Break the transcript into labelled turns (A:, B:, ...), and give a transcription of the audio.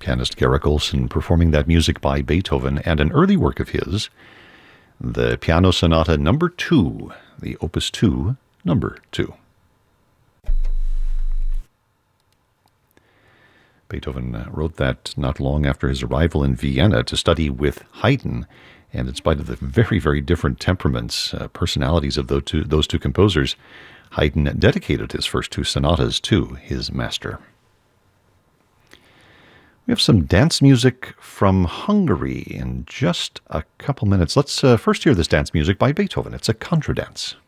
A: pianist Garrick Olson performing that music by Beethoven and an early work of his, the Piano Sonata Number 2, the Opus 2, Number 2. Beethoven wrote that not long after his arrival in Vienna to study with Haydn, and in spite of the very, very different temperaments, personalities of those two composers, Haydn dedicated his first two sonatas to his master. We have some dance music from Hungary in just a couple minutes. Let's first hear this dance music by Beethoven. It's a contradance.